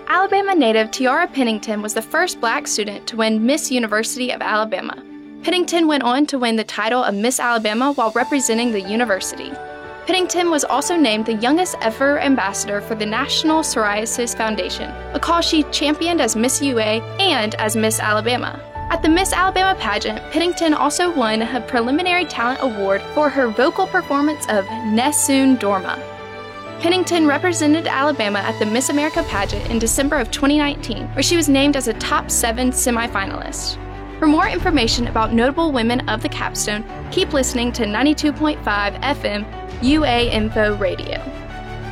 Alabama native Tiara Pennington was the first Black student to win Miss University of Alabama. Pennington went on to win the title of Miss Alabama while representing the university. Pennington was also named the youngest ever ambassador for the National Psoriasis Foundation, a cause she championed as Miss UA and as Miss Alabama. At the Miss Alabama pageant, Pennington also won a preliminary talent award for her vocal performance of Nessun Dorma. Pennington represented Alabama at the Miss America pageant in December of 2019, where she was named as a top 7 semifinalist. For more information about notable women of the capstone, keep listening to 92.5 FM UA Info Radio.